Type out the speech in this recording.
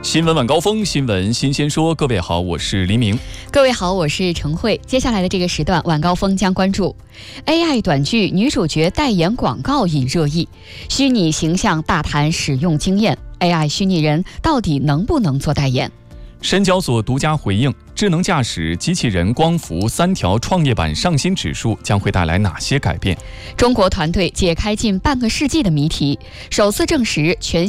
新闻晚高峰，新闻新鲜说。各位好，我是黎明。 各位好，我是程慧。接下来的这个时段，晚高峰将关注 AI 短剧女主角代言广告引热议，虚拟形象大谈使用经验， AI 虚拟人到底能不能做代言？ 深交所独家回应，智能驾驶机器人光伏3条创业板上新指数将会带来哪些改变？ 中国团队解开近半个世纪的谜题，首次证实全